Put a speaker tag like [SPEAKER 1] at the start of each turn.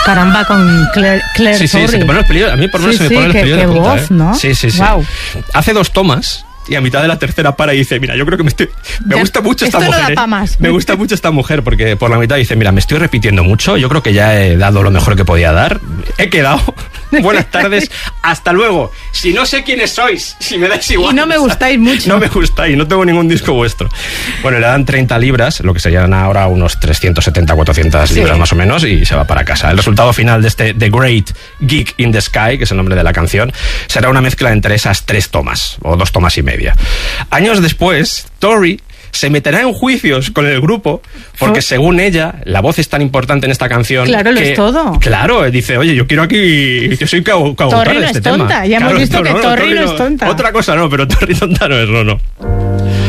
[SPEAKER 1] Caramba, con Claire
[SPEAKER 2] Sí,
[SPEAKER 1] Torrey.
[SPEAKER 2] se te ponen los pelillos. A mí por lo menos se me ponen los pelillos de punta.
[SPEAKER 1] Voz, ¿no?
[SPEAKER 2] Sí.
[SPEAKER 1] Wow.
[SPEAKER 2] Hace 2 tomas y a mitad de la tercera para y dice, mira, yo creo que me gusta mucho esta
[SPEAKER 1] esto
[SPEAKER 2] mujer.
[SPEAKER 1] no da pa' más.
[SPEAKER 2] Me gusta mucho esta mujer, porque por la mitad dice, mira, me estoy repitiendo mucho, yo creo que ya he dado lo mejor que podía dar, he quedado, buenas tardes, hasta luego. Si no sé quiénes sois, si me dais igual.
[SPEAKER 1] Y no me gustáis mucho.
[SPEAKER 2] No me gustáis, no tengo ningún disco vuestro. Bueno, le dan 30 libras, lo que serían ahora unos 370, 400 libras más o menos, y se va para casa. El resultado final de este The Great Geek in the Sky, que es el nombre de la canción, será una mezcla entre esas 3 tomas, o 2 tomas y media. Años después, Tori se meterá en juicios con el grupo porque, según ella, la voz es tan importante en esta canción.
[SPEAKER 1] Claro, lo es todo.
[SPEAKER 2] Claro, dice, oye, yo quiero aquí, yo soy coautora
[SPEAKER 1] Torri
[SPEAKER 2] de
[SPEAKER 1] no
[SPEAKER 2] este
[SPEAKER 1] es
[SPEAKER 2] tema.
[SPEAKER 1] tonta, ya hemos visto que Torri no es tonta.
[SPEAKER 2] Otra cosa no, pero Torri tonta no es, no.